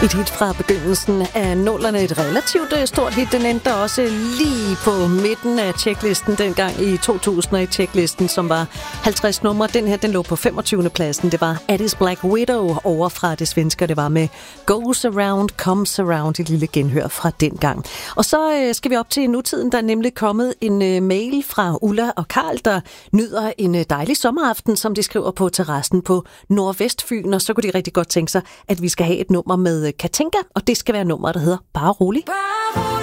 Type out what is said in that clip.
Et hit fra begyndelsen af nullerne, et relativt stort hit. Den endte også lige på midten af checklisten dengang i 2001-checklisten, som var 50 numre. Den her, den lå på 25. pladsen. Det var Addis Black Widow over fra det svenske. Det var med Goes Around, Comes Around, et lille genhør fra dengang. Og så skal vi op til nutiden. Der er nemlig kommet en mail fra Ulla og Karl, der nyder en dejlig sommeraften, som de skriver på terrassen på Nordvestfyn. Og så kunne de rigtig godt tænke sig, at vi skal have et nummer med Katinka, og det skal være nummer, der hedder Bare Rolig.